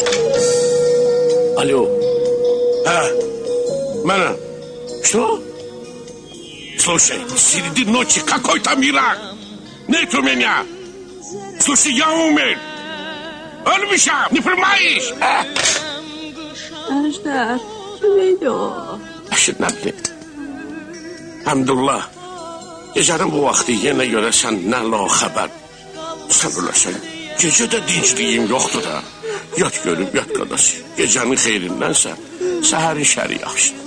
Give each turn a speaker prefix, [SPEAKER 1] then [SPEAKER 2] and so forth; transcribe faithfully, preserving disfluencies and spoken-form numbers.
[SPEAKER 1] Alo. Ha, mənəm. Что? Слушай, среди ночи какой там Ирак? Нет у меня. Слушай, я умер. Ölmüşəm, не понимаешь?
[SPEAKER 2] Əjdər, neydi o?
[SPEAKER 1] Əşid nə bilim. Həmdullah, gecənin bu vaxtı yenə görəsən nə la xəbər. Sən öləsən, gecə də dincliyim yoxdur da. Yat görüb, yat qadası. Gecənin xeyrindənsə, səhərin şəri yaxşı.